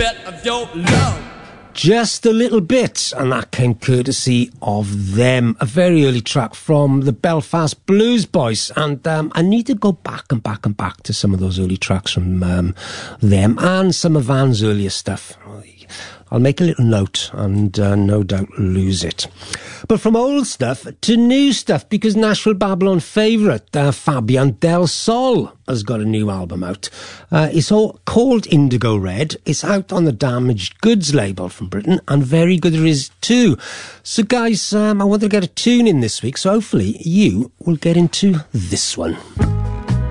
bit of your love. Just a little bit, and that came courtesy of Them, a very early track from the Belfast Blues Boys. And I need to go back to some of those early tracks from them and some of Van's earlier stuff. I'll make a little note and no doubt lose it. But from old stuff to new stuff, because Nashville Babylon favourite Fabian Del Sol has got a new album out. It's all called Indigo Red. It's out on the Damaged Goods label from Britain, and very good it is too. So guys, I want to get a tune in this week, so hopefully you will get into this one.